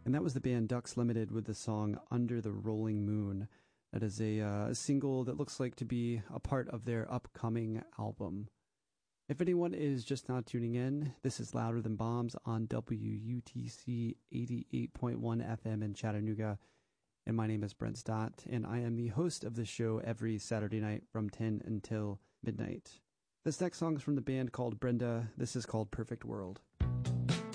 And that was the band Ducks Limited with the song Under the Rolling Moon. That is a single that looks like to be a part of their upcoming album. If anyone is just now tuning in, this is Louder Than Bombs on WUTC 88.1 FM in Chattanooga. And my name is Brent Stott, and I am the host of this show every Saturday night from 10 until midnight. This next song is from the band called Brenda. This is called Perfect World.